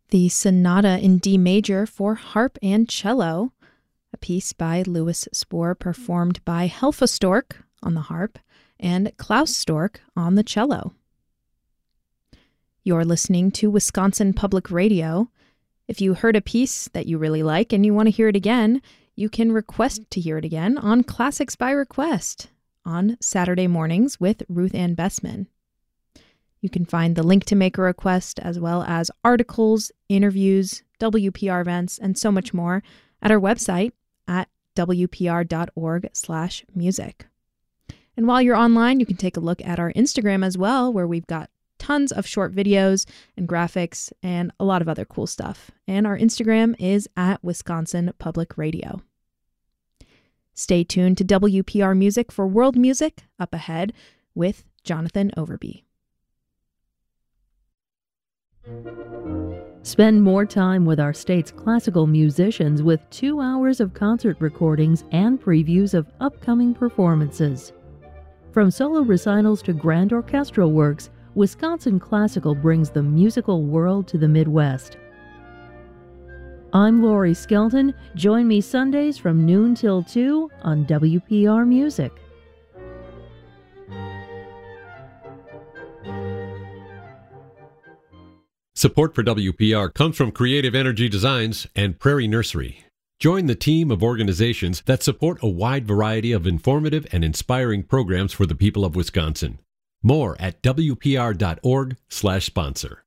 the Sonata in D major for harp and cello, a piece by Louis Spohr performed by Helfa Stork on the harp and Klaus Stork on the cello. You're listening to Wisconsin Public Radio. If you heard a piece that you really like and you want to hear it again, you can request to hear it again on Classics by Request on Saturday mornings with Ruth Ann Bessman. You can find the link to make a request, as well as articles, interviews, WPR events, and so much more at our website at wpr.org/music. And while you're online, you can take a look at our Instagram as well, where we've got tons of short videos and graphics and a lot of other cool stuff. And our Instagram is at Wisconsin Public Radio. Stay tuned to WPR Music for world music up ahead with Jonathan Overby. Spend more time with our state's classical musicians with 2 hours of concert recordings and previews of upcoming performances. From solo recitals to grand orchestral works, Wisconsin Classical brings the musical world to the Midwest. I'm Lori Skelton. Join me Sundays from noon till 2 on WPR Music. Support for WPR comes from Creative Energy Designs and Prairie Nursery. Join the team of organizations that support a wide variety of informative and inspiring programs for the people of Wisconsin. More at WPR.org/sponsor.